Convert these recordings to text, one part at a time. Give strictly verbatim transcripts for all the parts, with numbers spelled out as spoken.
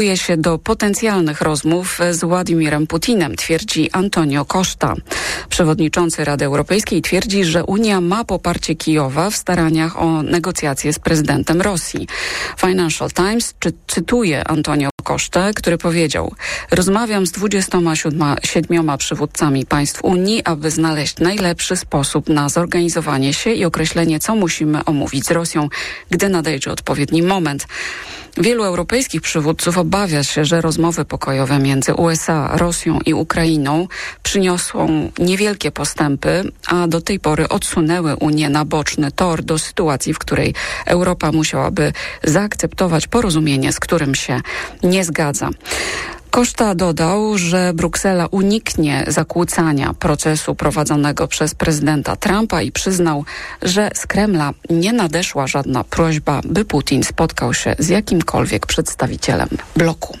się do potencjalnych rozmów z Władimirem Putinem, twierdzi Antonio Costa. Przewodniczący Rady Europejskiej twierdzi, że Unia ma poparcie Kijowa w staraniach o negocjacje z prezydentem Rosji. Financial Times czy, cytuje Antonio Costę, który powiedział: rozmawiam z dwudziestoma siedmioma przywódcami państw Unii, aby znaleźć najlepszy sposób na zorganizowanie się i określenie, co musimy omówić z Rosją, gdy nadejdzie odpowiedni moment. Wielu europejskich przywódców obawia się, że rozmowy pokojowe między U S A, Rosją i Ukrainą przyniosą niewielkie postępy, a do tej pory odsunęły Unię na boczny tor do sytuacji, w której Europa musiałaby zaakceptować porozumienie, z którym się nie zgadza. Costa dodał, że Bruksela uniknie zakłócania procesu prowadzonego przez prezydenta Trumpa i przyznał, że z Kremla nie nadeszła żadna prośba, by Putin spotkał się z jakimkolwiek przedstawicielem bloku.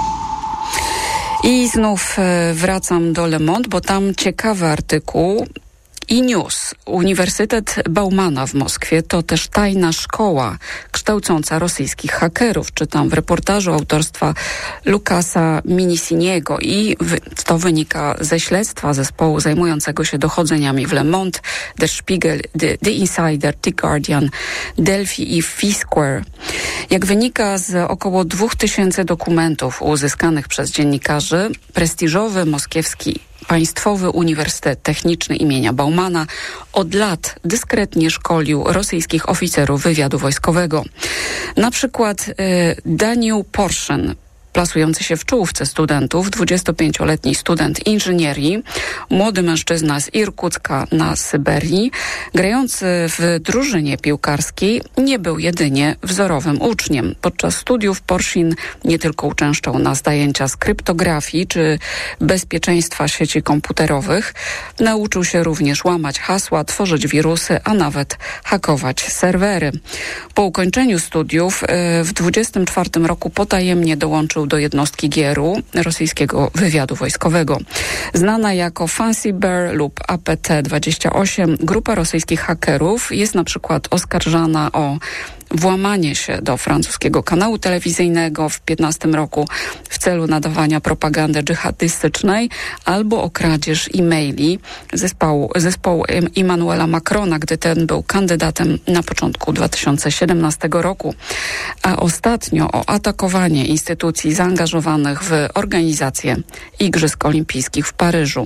I znów wracam do Le Monde, bo tam ciekawy artykuł. I News. Uniwersytet Baumana w Moskwie to też tajna szkoła kształcąca rosyjskich hakerów. Czytam w reportażu autorstwa Lukasa Minisiniego i to wynika ze śledztwa zespołu zajmującego się dochodzeniami w Le Monde, Der Spiegel, The, The Insider, The Guardian, Delphi i Foursquare. Jak wynika z około dwóch tysięcy dokumentów uzyskanych przez dziennikarzy, prestiżowy moskiewski Państwowy Uniwersytet Techniczny imienia Baumana od lat dyskretnie szkolił rosyjskich oficerów wywiadu wojskowego. Na przykład y, Daniel Porszyn, plasujący się w czołówce studentów, dwudziestopięcioletni student inżynierii, młody mężczyzna z Irkucka na Syberii, grający w drużynie piłkarskiej, nie był jedynie wzorowym uczniem. Podczas studiów Porszyn nie tylko uczęszczał na zajęcia z kryptografii czy bezpieczeństwa sieci komputerowych, nauczył się również łamać hasła, tworzyć wirusy, a nawet hakować serwery. Po ukończeniu studiów w dwudziestym czwartym roku potajemnie dołączył do jednostki G R U, rosyjskiego wywiadu wojskowego. Znana jako Fancy Bear lub A P T dwadzieścia osiem, grupa rosyjskich hakerów jest na przykład oskarżana o włamanie się do francuskiego kanału telewizyjnego w piętnastym roku w celu nadawania propagandy dżihadystycznej albo o kradzież e-maili zespołu, zespołu Emmanuela Macrona, gdy ten był kandydatem na początku dwa tysiące siedemnastego roku. A ostatnio o atakowanie instytucji zaangażowanych w organizację Igrzysk Olimpijskich w Paryżu.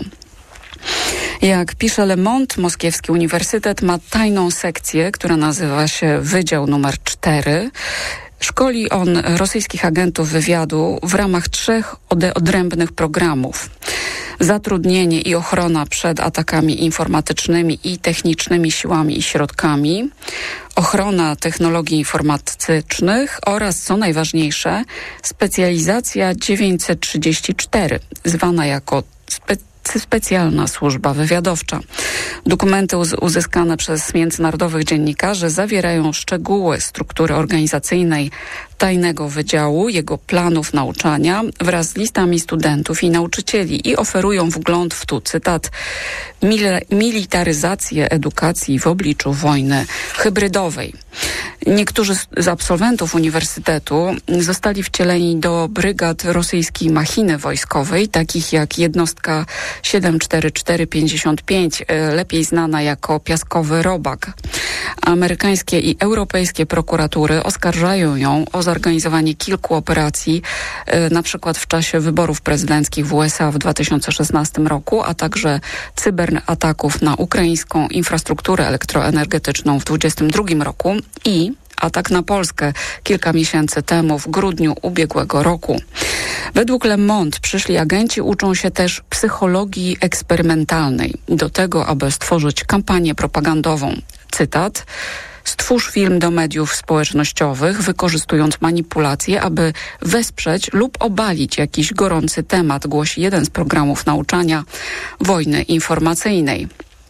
Jak pisze Le Monde, Moskiewski Uniwersytet ma tajną sekcję, która nazywa się Wydział numer cztery. Szkoli on rosyjskich agentów wywiadu w ramach trzech odrębnych programów. Zatrudnienie i ochrona przed atakami informatycznymi i technicznymi siłami i środkami, ochrona technologii informatycznych oraz, co najważniejsze, specjalizacja dziewięćset trzydzieści cztery, zwana jako spe- specjalna służba wywiadowcza. Dokumenty uz- uzyskane przez międzynarodowych dziennikarzy zawierają szczegóły struktury organizacyjnej tajnego wydziału, jego planów nauczania wraz z listami studentów i nauczycieli i oferują wgląd w tu, cytat, mil- militaryzację edukacji w obliczu wojny hybrydowej. Niektórzy z absolwentów uniwersytetu zostali wcieleni do brygad rosyjskiej machiny wojskowej, takich jak jednostka siedem cztery cztery pięćdziesiąt pięć, lepiej znana jako Piaskowy Robak. Amerykańskie i europejskie prokuratury oskarżają ją o zorganizowanie kilku operacji, na przykład w czasie wyborów prezydenckich w U S A w dwa tysiące szesnastym roku, a także cyberataków na ukraińską infrastrukturę elektroenergetyczną w dwudziestym drugim roku i atak na Polskę kilka miesięcy temu w grudniu ubiegłego roku. Według Le Monde przyszli agenci uczą się też psychologii eksperymentalnej do tego, aby stworzyć kampanię propagandową. Cytat: stwórz film do mediów społecznościowych, wykorzystując manipulacje, aby wesprzeć lub obalić jakiś gorący temat, głosi jeden z programów nauczania wojny informacyjnej.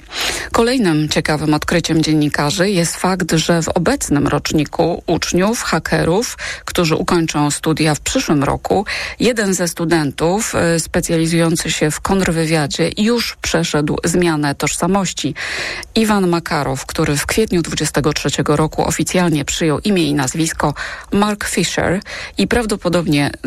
Kolejnym ciekawym odkryciem dziennikarzy jest fakt, że w obecnym roczniku uczniów, hakerów, którzy ukończą studia w przyszłym roku, jeden ze studentów specjalizujący się w kontrwywiadzie już przeszedł zmianę tożsamości. Iwan Makarow, który w kwietniu dwudziestego trzeciego roku oficjalnie przyjął imię i nazwisko Mark Fisher i prawdopodobnie